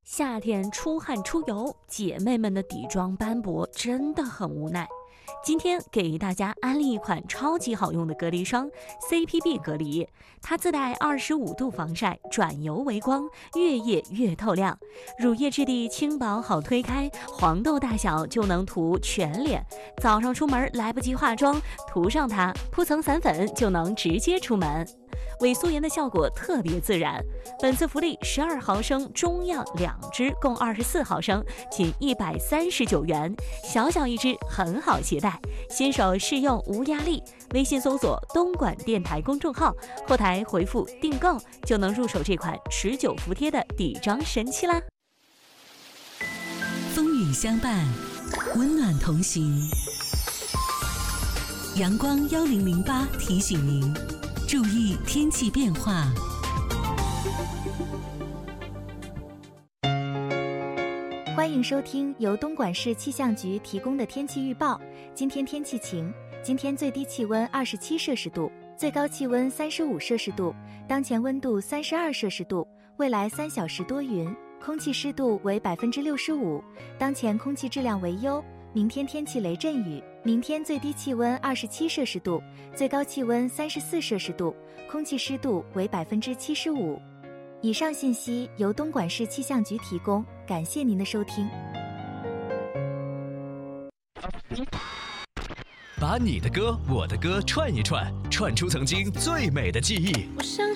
夏天出汗出油，姐妹们的底妆斑驳真的很无奈。今天给大家安利一款超级好用的隔离霜 CPB 隔离，它自带25度防晒，转油为光，越液越透亮，乳液质地轻薄好推开，黄豆大小就能涂全脸。早上出门来不及化妆，涂上它，铺层散粉就能直接出门。伪素颜的效果特别自然。本次福利12毫升中样2支，共24毫升，仅139元，小小一支，很好携带。新手试用无压力，微信搜索东莞电台公众号，后台回复订购就能入手这款持久服帖的底妆神器啦。 风雨相伴，温暖同行。阳光1008提醒您，注意天气变化。 欢迎收听由东莞市气象局提供的天气预报。今天天气晴，今天最低气温27摄氏度，最高气温35摄氏度，当前温度32摄氏度，未来3小时多云，空气湿度为65%，当前空气质量为优。明天天气雷阵雨，明天最低气温27摄氏度，最高气温34摄氏度，空气湿度为75%。以上信息由东莞市气象局提供，感谢您的收听。 把你的歌我的歌串一串，串出曾经最美的记忆。 我相